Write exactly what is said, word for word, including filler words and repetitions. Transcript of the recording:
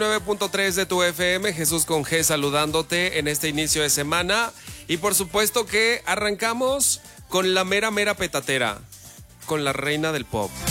nueve punto tres de tu F M, Jesús con G saludándote en este inicio de semana. Y por supuesto que arrancamos con la mera mera petatera, con la reina del pop.